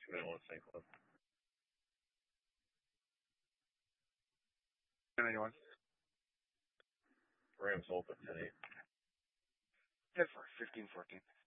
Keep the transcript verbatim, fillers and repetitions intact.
two minute one Saint Cloud. ten eighty-one. Rams open ten eight. Head for fifteen fourteen.